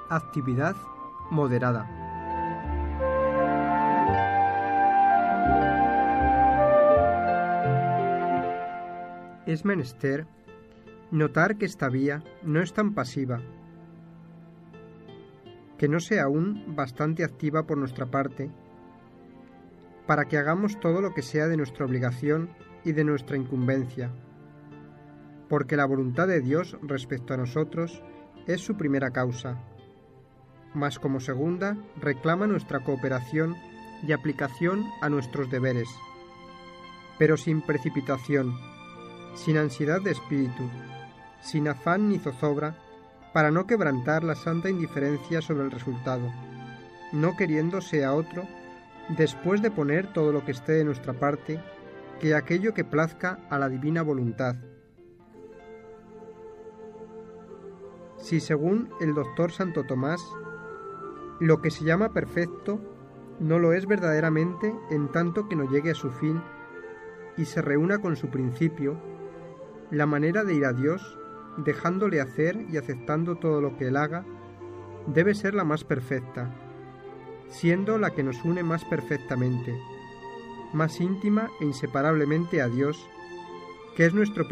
Actividad moderada. Es menester notar que esta vía no es tan pasiva, que no sea aún bastante activa por nuestra parte, para que hagamos todo lo que sea de nuestra obligación y de nuestra incumbencia, porque la voluntad de Dios respecto a nosotros es su primera causa, mas como segunda reclama nuestra cooperación y aplicación a nuestros deberes, pero sin precipitación, sin ansiedad de espíritu, sin afán ni zozobra, para no quebrantar la santa indiferencia sobre el resultado, no queriendo sea otro, después de poner todo lo que esté de nuestra parte, que aquello que plazca a la divina voluntad. Si según el doctor Santo Tomás, lo que se llama perfecto no lo es verdaderamente en tanto que no llegue a su fin y se reúna con su principio, la manera de ir a Dios, dejándole hacer y aceptando todo lo que Él haga, debe ser la más perfecta, siendo la que nos une más perfectamente, más íntima e inseparablemente a Dios, que es nuestro